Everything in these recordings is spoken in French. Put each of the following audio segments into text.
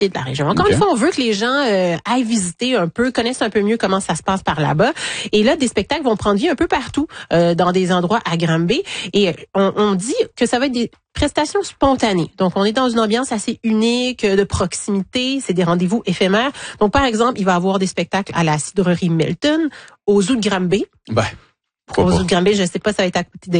et de la région. Encore une fois, on veut que les gens aillent visiter un peu, connaissent un peu mieux comment ça se passe par là-bas. Et là, des spectacles vont prendre vie un peu partout dans des endroits à Granby. Et on dit que ça va être des prestations spontanées. Donc, on est dans une ambiance assez unique, de proximité. C'est des rendez-vous éphémères. Donc, par exemple, il va y avoir des spectacles à la cidrerie Milton, au Zoo de Granby. Au Zoo de Granby, je sais pas ça va être à côté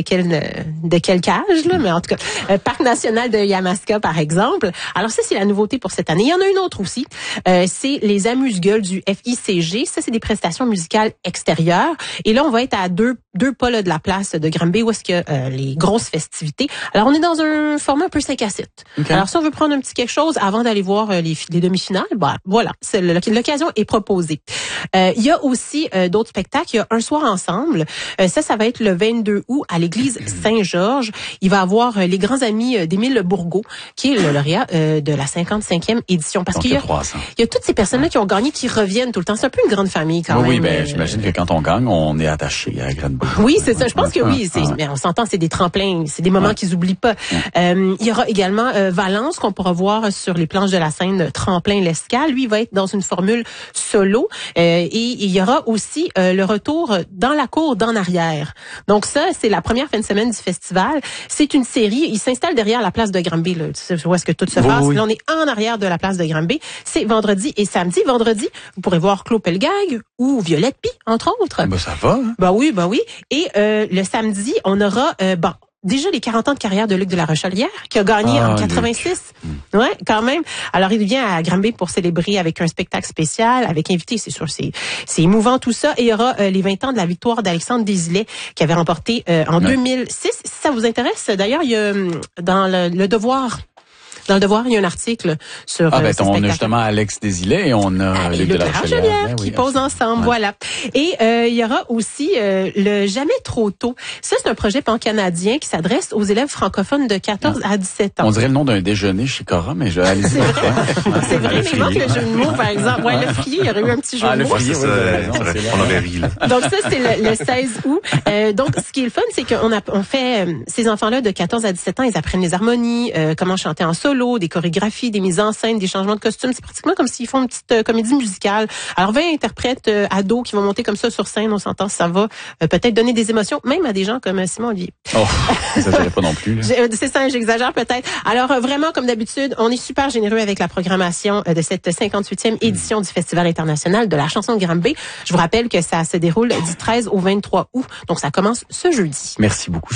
de quelle cage, là, mais en tout cas, Parc national de Yamaska, par exemple. Alors ça, c'est la nouveauté pour cette année. Il y en a une autre aussi. C'est les amuse-gueules du FICG. Ça, c'est des prestations musicales extérieures. Et là, on va être à deux pas là, de la place de Granby où est-ce que les grosses festivités. Alors, on est dans un format un peu 5 à 7. Alors, si on veut prendre un petit quelque chose avant d'aller voir les demi-finales, voilà, l'occasion est proposée. Il y a aussi d'autres spectacles. Il y a Un soir ensemble. Ça va être le 22 août à l'église Saint-Georges. Il va avoir les grands amis d'Émile Bourgault, qui est le lauréat de la 55e édition. Parce qu'il y a toutes ces personnes-là qui ont gagné, qui reviennent tout le temps. C'est un peu une grande famille quand même. Oui, ben j'imagine que quand on gagne, on est attaché à Granby. Oui, c'est ça. Je pense que oui. Mais on s'entend, c'est des tremplins, c'est des moments qu'ils oublient pas. Il y aura également Valence qu'on pourra voir sur les planches de la scène Tremplin l'Escale. Lui, il va être dans une formule solo. Et il y aura aussi le retour dans la cour d'en arrière. Donc ça, c'est la première fin de semaine du festival. C'est une série. Il s'installe derrière la place de Granby. Là. Tu sais où est-ce que tout se passe. Là, on est en arrière de la place de Granby. C'est vendredi et samedi. Vendredi, vous pourrez voir Claude Pelgag ou Violette Pie, entre autres. Ça va. Hein? Ben oui. Et le samedi, on aura déjà les 40 ans de carrière de Luc de la Rochelière, qui a gagné en 86. Ouais, quand même. Alors, il vient à Granby pour célébrer avec un spectacle spécial, avec invité, c'est sûr, c'est émouvant tout ça. Et il y aura les 20 ans de la victoire d'Alexandre Desilets, qui avait remporté en 2006. Si ça vous intéresse, d'ailleurs, il y a dans le Devoir... Dans le Devoir, il y a un article sur on a justement Alex Desilets et on a Luc de la Rochelière qui posent ensemble, voilà. Et il y aura aussi le Jamais trop tôt. Ça, c'est un projet pan-canadien qui s'adresse aux élèves francophones de 14 à 17 ans. On dirait le nom d'un déjeuner chez Cora, mais je vais aller. C'est vrai, mais il manque le jeu de mots, par exemple. Ouais, le frier, il y aurait eu un petit jeu de mots. Le frier, on aurait ri, là. Donc ça, c'est le 16 août. Donc, ce qui est le fun, c'est qu'on fait ces enfants-là de 14 à 17 ans, ils apprennent les harmonies, comment chanter en solo, des chorégraphies, des mises en scène, des changements de costumes. C'est pratiquement comme s'ils font une petite comédie musicale. Alors, 20 interprètes ados qui vont monter comme ça sur scène, on s'entend, ça va peut-être donner des émotions, même à des gens comme Simon Olivier. Oh, ça ne pas non plus. C'est ça, j'exagère peut-être. Alors, vraiment, comme d'habitude, on est super généreux avec la programmation de cette 58e édition du Festival international de la chanson de Granby. Je vous rappelle que ça se déroule du 13 au 23 août. Donc, ça commence ce jeudi. Merci beaucoup.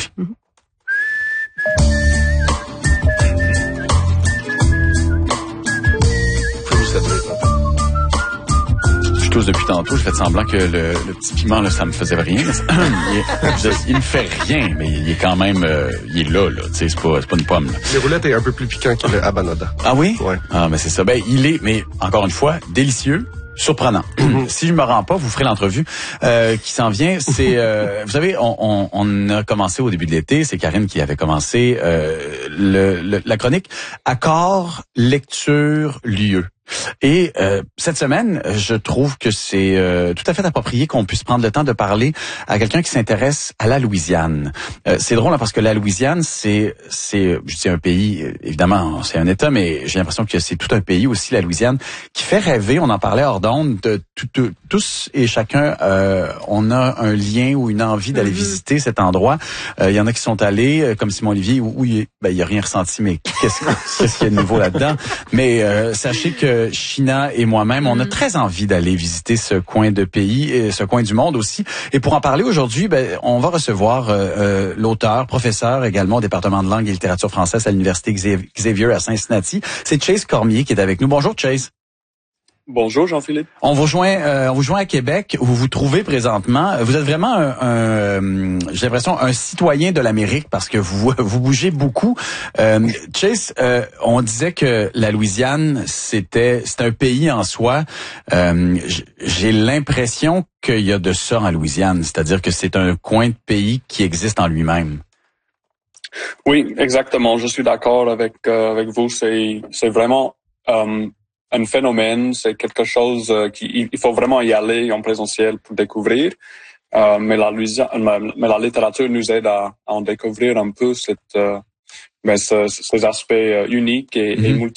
Je tousse depuis tantôt, je fais semblant que le petit piment, là, ça me faisait rien. Il me fait rien, mais il est quand même, il est là, tu sais, c'est pas une pomme, là. Les roulettes est un peu plus piquant que le habanada. Ah oui? Ouais. Ah, mais c'est ça. Ben, il est, mais encore une fois, délicieux. Surprenant. Si je me rends pas, vous ferez l'entrevue qui s'en vient. C'est, vous savez, on a commencé au début de l'été. C'est Karine qui avait commencé la chronique Accord, lecture, lieu. Et cette semaine, je trouve que c'est tout à fait approprié qu'on puisse prendre le temps de parler à quelqu'un qui s'intéresse à la Louisiane. C'est drôle hein, parce que la Louisiane, c'est je dis un pays, évidemment, c'est un État, mais j'ai l'impression que c'est tout un pays aussi, la Louisiane, qui fait rêver. On en parlait hors d'onde, tous et chacun, on a un lien ou une envie d'aller visiter cet endroit. Il y en a qui sont allés, comme Simon Olivier, où il y a rien ressenti, mais qu'est-ce qu'il y a de nouveau là-dedans? Mais sachez que China et moi-même, on a très envie d'aller visiter ce coin de pays et ce coin du monde aussi. Et pour en parler aujourd'hui, on va recevoir l'auteur, professeur également au département de langue et littérature française à l'université Xavier à Cincinnati. C'est Chase Cormier qui est avec nous. Bonjour Chase. Bonjour Jean-Philippe. On vous joint à Québec où vous vous trouvez présentement. Vous êtes vraiment j'ai l'impression un citoyen de l'Amérique parce que vous bougez beaucoup. Chase, on disait que la Louisiane c'est un pays en soi. J'ai l'impression qu'il y a de ça en Louisiane, c'est-à-dire que c'est un coin de pays qui existe en lui-même. Oui, exactement. Je suis d'accord avec vous. C'est vraiment un phénomène, c'est quelque chose il faut vraiment y aller en présentiel pour découvrir. Mais la littérature nous aide à en découvrir un peu ces aspects uniques et multiples.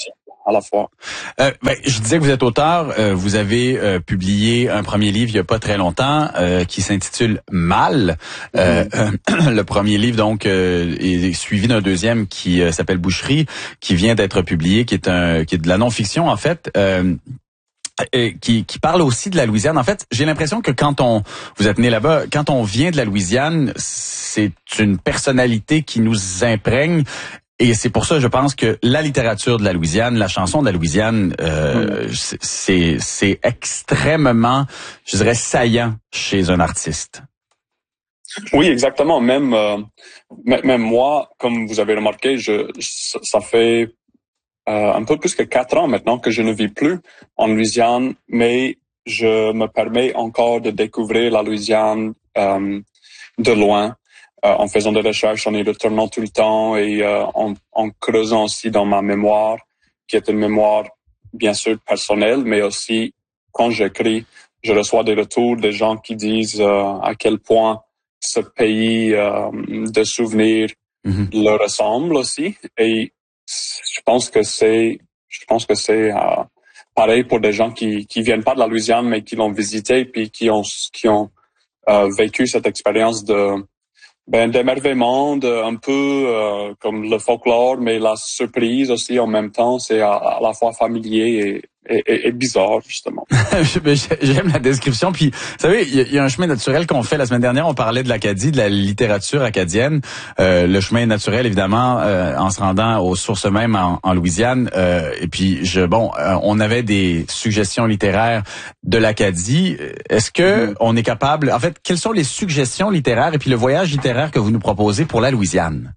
à la fois. Je disais que vous êtes auteur. Vous avez publié un premier livre il y a pas très longtemps qui s'intitule Mal. Le premier livre donc est suivi d'un deuxième qui s'appelle Boucherie, qui vient d'être publié, qui est de la non-fiction en fait. Qui parle aussi de la Louisiane. En fait, j'ai l'impression que vous êtes né là-bas, quand on vient de la Louisiane, c'est une personnalité qui nous imprègne. Et c'est pour ça, je pense que la littérature de la Louisiane, la chanson de la Louisiane, c'est extrêmement, je dirais, saillant chez un artiste. Oui, exactement. Même moi, comme vous avez remarqué, ça fait un peu plus que 4 ans maintenant que je ne vis plus en Louisiane, mais je me permets encore de découvrir la Louisiane de loin, en faisant des recherches, en y retournant tout le temps et en creusant aussi dans ma mémoire, qui est une mémoire bien sûr personnelle, mais aussi quand j'écris, je reçois des retours des gens qui disent à quel point ce pays de souvenirs leur ressemble aussi. Et je pense que c'est pareil pour des gens qui viennent pas de la Louisiane mais qui l'ont visité puis qui ont vécu cette expérience d'émerveillement, un peu comme le folklore, mais la surprise aussi en même temps. C'est à la fois familier et bizarre, justement. J'aime la description. Puis, vous savez, il y a un chemin naturel qu'on fait. La semaine dernière, on parlait de l'Acadie, de la littérature acadienne. Le chemin naturel, évidemment, en se rendant aux sources mêmes en Louisiane. Et puis, on avait des suggestions littéraires de l'Acadie. Est-ce que on est capable... En fait, quelles sont les suggestions littéraires et puis le voyage littéraire que vous nous proposez pour la Louisiane?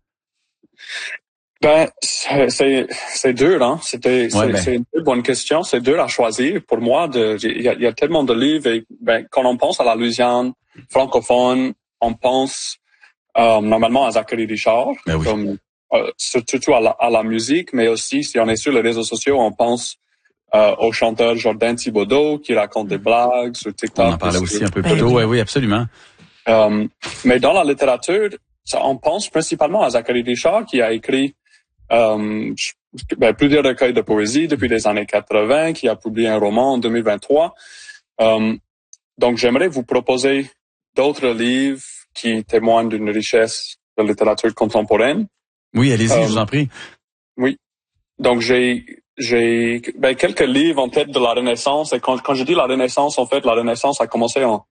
C'est dur, hein. C'est une bonne question. C'est dur à choisir pour moi. Il y a tellement de livres. Et, quand on pense à la Louisiane francophone, on pense normalement à Zachary Richard, comme surtout à la musique, mais aussi si on est sur les réseaux sociaux, on pense au chanteur Jordan Thibodeau qui raconte des blagues sur TikTok. On en parlait aussi un peu plus tôt. Oui, absolument. Mais dans la littérature, on pense principalement à Zachary Richard qui a écrit plusieurs recueils de poésie depuis les années 80, qui a publié un roman en 2023. Donc, j'aimerais vous proposer d'autres livres qui témoignent d'une richesse de littérature contemporaine. Oui, allez-y, je vous en prie. Oui. Donc, j'ai quelques livres en tête de la Renaissance. Et quand je dis la Renaissance, en fait, la Renaissance a commencé en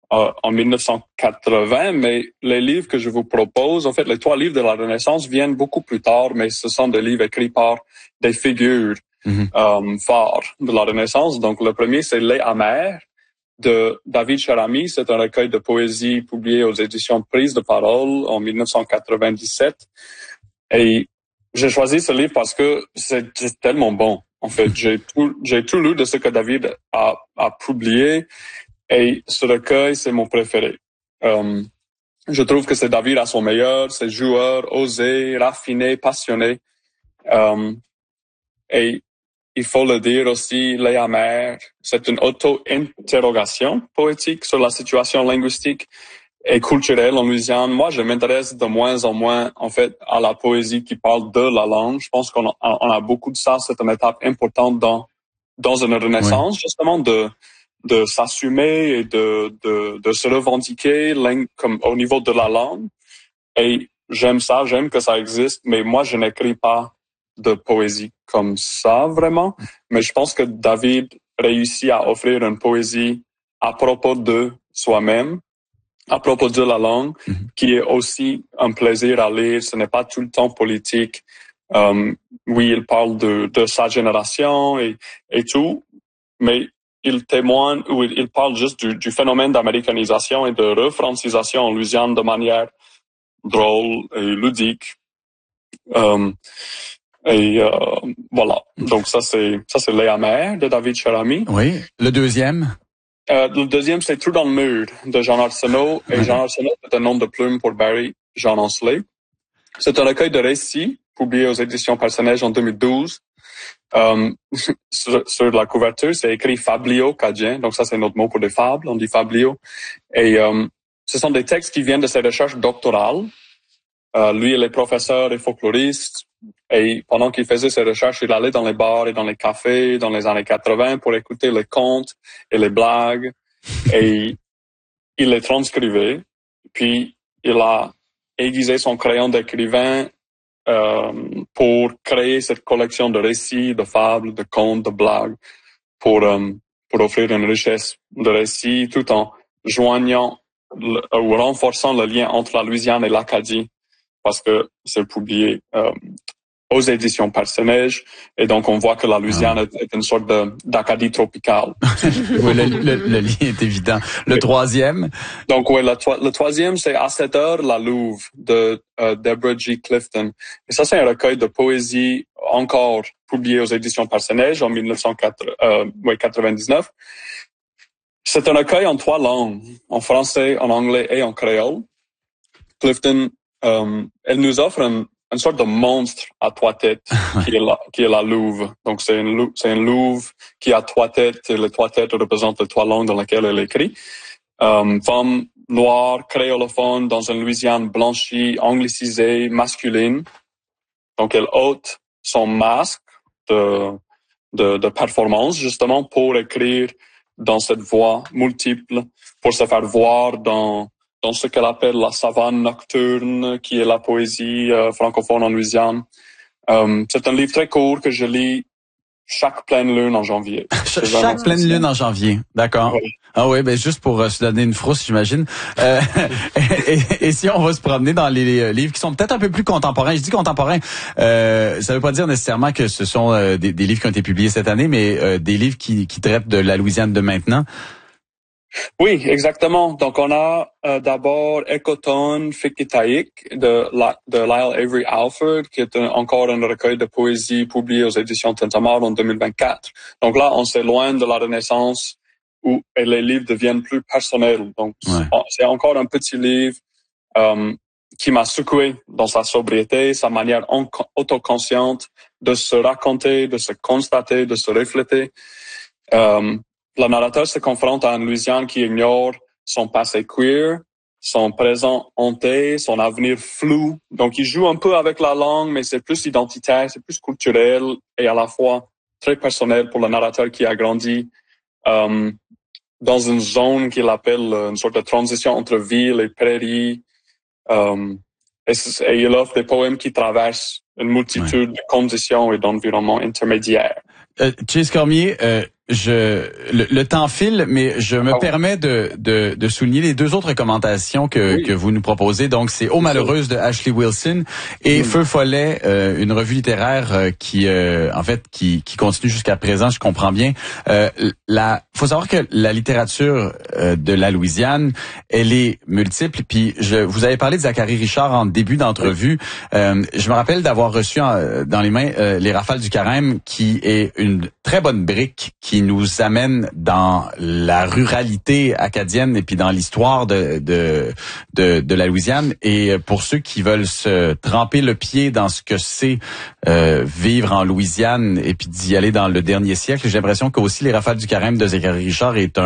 1980, mais les livres que je vous propose, en fait, les 3 livres de la Renaissance viennent beaucoup plus tard, mais ce sont des livres écrits par des figures phares de la Renaissance. Donc, le premier, c'est Les Amers de David Cherami. C'est un recueil de poésie publié aux éditions Prise de Parole en 1997. Et j'ai choisi ce livre parce que c'est tellement bon. En fait, j'ai tout lu de ce que David a publié. Et ce recueil, c'est mon préféré. Je trouve que c'est David à son meilleur, c'est joueur, osé, raffiné, passionné. Et il faut le dire aussi, Les Amers, c'est une auto-interrogation poétique sur la situation linguistique et culturelle en Louisiane. Moi, je m'intéresse de moins en moins, en fait, à la poésie qui parle de la langue. Je pense qu'on a beaucoup de ça. C'est une étape importante dans une renaissance, justement, de s'assumer et de se revendiquer comme au niveau de la langue. Et j'aime que ça existe, mais moi, je n'écris pas de poésie comme ça, vraiment. Mais je pense que David réussit à offrir une poésie à propos de soi-même, à propos de la langue, qui est aussi un plaisir à lire. Ce n'est pas tout le temps politique. Oui, il parle de sa génération et tout, mais il témoigne ou il parle juste du phénomène d'américanisation et de refrancisation en Louisiane de manière drôle et ludique. Voilà. Donc ça c'est Les Amers de David Cherami. Oui. Le deuxième? Le deuxième, c'est Trou dans le mur de Jean Arsenault. Et Jean Arsenault, c'est un nom de plume pour Barry Jean Ancelet. C'est un recueil de récits publié aux éditions Personnage en 2012. Sur la couverture, c'est écrit Fablio Cadien. Donc ça, c'est notre mot pour des fables. On dit Fablio. Et ce sont des textes qui viennent de ses recherches doctorales. Lui, il est professeur et folkloriste. Et pendant qu'il faisait ses recherches, il allait dans les bars et dans les cafés dans les années 80 pour écouter les contes et les blagues. Et il les transcrivait. Puis, il a aiguisé son crayon d'écrivain pour créer cette collection de récits, de fables, de contes, de blagues, pour offrir une richesse de récits tout en joignant ou renforçant le lien entre la Louisiane et l'Acadie, parce que c'est publié aux éditions Perce-Neige, et donc on voit que la Louisiane est une sorte d'Acadie tropicale. Oui, le lien est évident. Le troisième? Donc oui, le troisième, c'est À cette heure, la Louve, de Deborah G. Clifton. Et ça, c'est un recueil de poésie encore publié aux éditions Perce-Neige en 1999. C'est un recueil en 3 langues, en français, en anglais et en créole. Clifton, elle nous offre une sorte de monstre à 3 têtes qui est la louve. Donc c'est une louve qui a 3 têtes, et les 3 têtes représentent les 3 langues dans lesquelles elle écrit. Femme noire, créolophone, dans une Louisiane blanchie, anglicisée, masculine. Donc elle ôte son masque de performance justement pour écrire dans cette voix multiple, pour se faire voir dans ce qu'elle appelle la savane nocturne, qui est la poésie francophone en Louisiane. C'est un livre très court que je lis chaque pleine lune en janvier. Chaque pleine lune en janvier, d'accord. Oui. Ah oui, ben juste pour se donner une frousse, j'imagine. Et si on va se promener dans les livres qui sont peut-être un peu plus contemporains, je dis contemporains, ça veut pas dire nécessairement que ce sont des livres qui ont été publiés cette année, mais des livres qui traitent de la Louisiane de maintenant. Oui, exactement. Donc, on a d'abord Ecotone Fikitaik de Lyle Avery Alford, qui est encore un recueil de poésie publié aux éditions Tintamarre en 2024. Donc là, on s'éloigne de la Renaissance où les livres deviennent plus personnels. Donc, c'est encore un petit livre qui m'a secoué dans sa sobriété, sa manière autoconsciente de se raconter, de se constater, de se refléter. Le narrateur se confronte à une Louisiane qui ignore son passé queer, son présent hanté, son avenir flou. Donc, il joue un peu avec la langue, mais c'est plus identitaire, c'est plus culturel et à la fois très personnel pour le narrateur qui a grandi dans une zone qu'il appelle une sorte de transition entre ville et prairie. Et il offre des poèmes qui traversent une multitude de conditions et d'environnements intermédiaires. Chase Cormier, le temps file, mais je me permets de souligner les 2 autres recommandations que vous nous proposez. Donc, c'est Eau malheureuse de Ashley Wilson et Feu follet, une revue littéraire qui continue jusqu'à présent, je comprends bien. Faut savoir que la littérature de la Louisiane, elle est multiple. Puis, vous avez parlé de Zachary Richard en début d'entrevue. Je me rappelle d'avoir reçu dans les mains Les Rafales du Carême, qui est une très bonne brique qui nous amène dans la ruralité acadienne et puis dans l'histoire de la Louisiane. Et pour ceux qui veulent se tremper le pied dans ce que c'est vivre en Louisiane et puis d'y aller dans le dernier siècle, j'ai l'impression qu'aussi Les Rafales du Carême de Zachary Richard est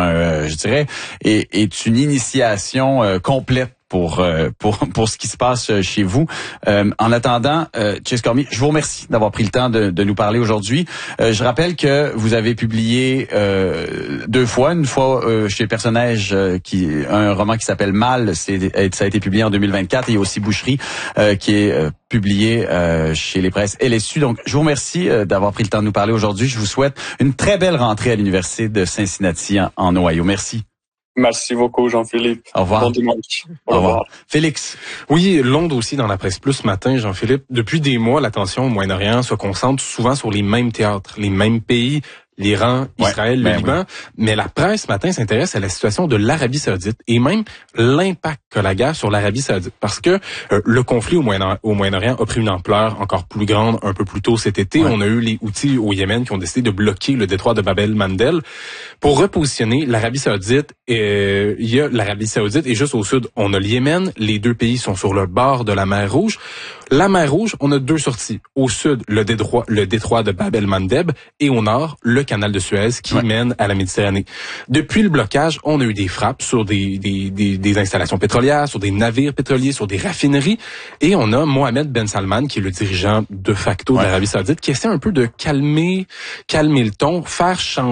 est une initiation complète pour ce qui se passe chez vous. En attendant, Chase Cormier, je vous remercie d'avoir pris le temps de nous parler aujourd'hui. Je rappelle que vous avez publié 2 fois, une fois chez Perce-Neige, un roman qui s'appelle Mal, ça a été publié en 2024, et aussi Boucherie, qui est publié chez les presses LSU. Donc, je vous remercie d'avoir pris le temps de nous parler aujourd'hui. Je vous souhaite une très belle rentrée à l'Université de Cincinnati en Ohio. Merci. Merci beaucoup, Jean-Philippe. Au revoir. Bon dimanche. Au revoir. Félix. Oui, long dossier dans la presse plus ce matin, Jean-Philippe. Depuis des mois, l'attention au Moyen-Orient se concentre souvent sur les mêmes théâtres, les mêmes pays, l'Iran, Israël, le Liban. Oui. Mais la presse ce matin s'intéresse à la situation de l'Arabie Saoudite et même l'impact que la guerre sur l'Arabie Saoudite. Parce que le conflit au Moyen-Orient a pris une ampleur encore plus grande un peu plus tôt cet été. Ouais. On a eu les Houthis au Yémen qui ont décidé de bloquer le détroit de Bab el-Mandeb pour repositionner l'Arabie Saoudite. Il y a l'Arabie Saoudite et juste au sud, on a le Yémen. Les 2 pays sont sur le bord de la mer Rouge. La mer Rouge, on a 2 sorties. Au sud, le détroit de Bab el-Mandeb et au nord, le le canal de Suez qui mène à la Méditerranée. Depuis le blocage, on a eu des frappes sur des installations pétrolières, sur des navires pétroliers, sur des raffineries, et on a Mohammed Ben Salman, qui est le dirigeant de facto de l'Arabie Saoudite, qui essaie un peu de calmer le ton, faire changer